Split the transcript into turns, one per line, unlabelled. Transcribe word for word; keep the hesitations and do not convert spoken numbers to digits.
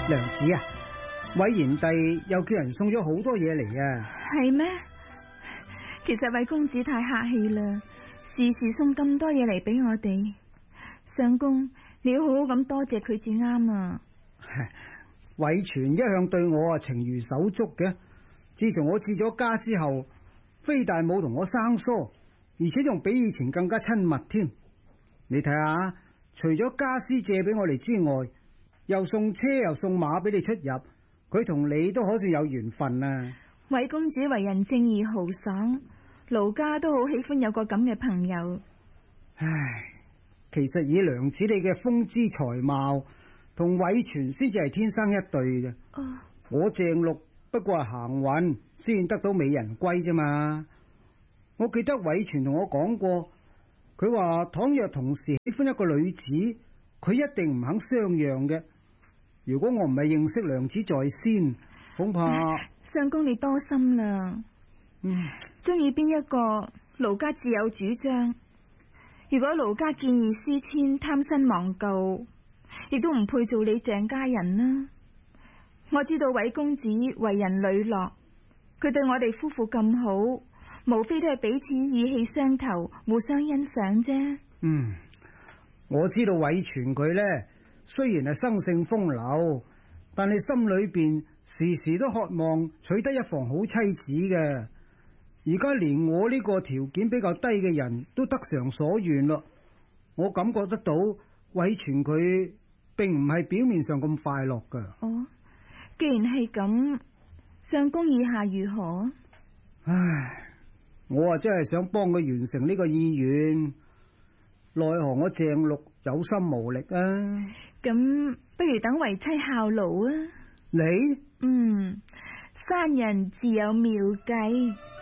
娘子啊，韋賢弟又叫人送咗好多嘢嚟啊。
係咩？其實韋公子太客氣啦，時時送咁多嘢嚟俾我哋。相公，你要好好咁多謝佢至啱啊。
韋全一向對我啊情如手足嘅，自從我置咗家之後，非但冇同我生疏，而且仲比以前更加親密添。你睇下，除咗家私借俾我哋之外，又送車又送馬俾你出入，佢同你都可算有緣分啊。
韋公子為人正義豪爽，盧家都好喜歡有個咁嘅朋友。
唉，其實以娘子你嘅風姿才貌，同韋全先至係天生一對嘅。
哦，
我鄭六不過係行運先得到美人歸啫嘛。我記得韋全同我講過，佢話倘若同時喜歡一個女子，佢一定唔肯相讓嘅。如果我唔係認識娘子在先，恐怕……
相公你多心啦。
嗯，
中意邊一個，盧家自有主張。如果盧家見異思遷，貪新忘舊，亦都唔配做你鄭家人啦。我知道韋公子為人磊落，佢對我哋夫婦咁好，無非都係彼此意氣相投，互相欣賞啫。
嗯，我知道韋全佢呢，雖然係生性風流，但係心裏邊時時都渴望娶得一房好妻子嘅。而家連我呢個條件比較低嘅人都得償所願咯。我感覺得到韋全佢並唔係表面上咁快樂噶。
哦，既然係咁，相公意下如何？
唉，我啊真係想幫佢完成呢個意願，奈何我鄭六有心無力啊。
咁不如等為妻效勞啊。
你？
嗯，山人自有妙計。